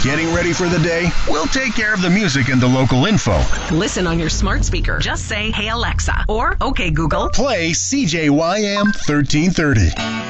Getting ready for the day? We'll take care of the music and the local info. Listen on your smart speaker. Just say, "Hey Alexa," or "Okay Google." Play CJYM 1330.